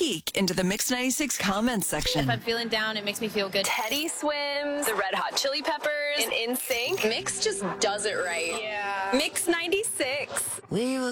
peek into the Mix 96 comments section. If I'm feeling down, it makes me feel good. Teddy Swims, the Red Hot Chili Peppers, and NSYNC. Mix just does it right. Yeah. Mix 96. We were